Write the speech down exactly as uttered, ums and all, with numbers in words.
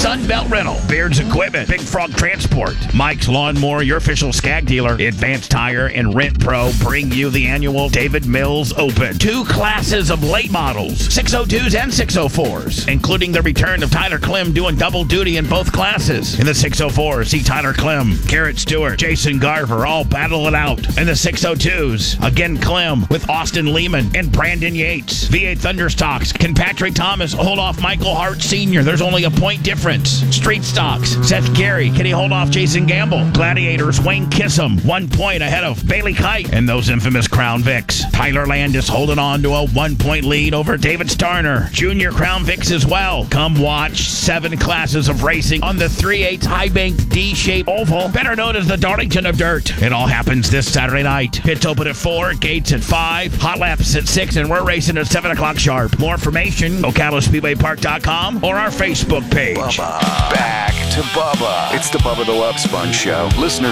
Sunbelt Rental, Beards Equipment, Big Frog Transport, Mike's Lawnmower, your official Skag dealer, Advanced Tire, and Rent Pro bring you the annual David Mills Open. Two classes of late models, six oh twos and six oh fours, including the return of Tyler Klim doing double duty in both classes. In the six oh fours, see Tyler Klim, Garrett Stewart, Jason Garver all battle it out. In the six oh twos, again Klim with Austin Lehman and Brandon Yates. V eight Thunderstocks, can Patrick Thomas hold off Michael Hart Senior? There's only a point difference. Street Stocks, Seth Gary, can he hold off Jason Gamble? Gladiators, Wayne Kissam, one point ahead of Bailey Kite. And those infamous Crown Vics, Tyler Landis holding on to a one-point lead over David Starner. Junior Crown Vics as well. Come watch seven classes of racing on the three eighths high bank D-shaped oval, better known as the Darlington of Dirt. It all happens this Saturday night. Pits open at four, gates at five, hot laps at six, and we're racing at seven o'clock sharp. More information, Ocala Speedway Park dot com or our Facebook page. Bubba. Back to Bubba. It's the Bubba the Love Sponge Show. Listeners